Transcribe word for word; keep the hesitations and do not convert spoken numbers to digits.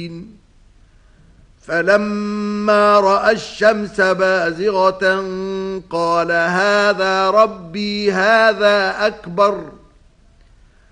الدين فلما رأى الشمس بازغة قال هذا ربي هذا أكبر